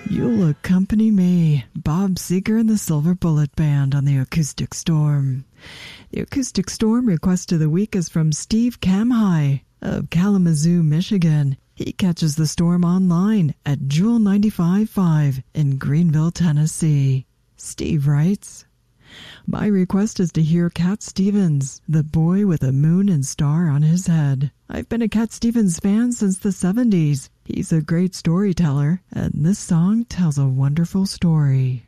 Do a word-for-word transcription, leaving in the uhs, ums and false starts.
You'll accompany me, Bob Seger and the Silver Bullet Band, on the Acoustic Storm. The Acoustic Storm request of the week is from Steve Kamhai of Kalamazoo, Michigan. He catches the storm online at Jewel ninety-five point five in Greenville, Tennessee. Steve writes, "My request is to hear Cat Stevens, The Boy with a Moon and Star on His Head. I've been a Cat Stevens fan since the seventies. He's a great storyteller, and this song tells a wonderful story."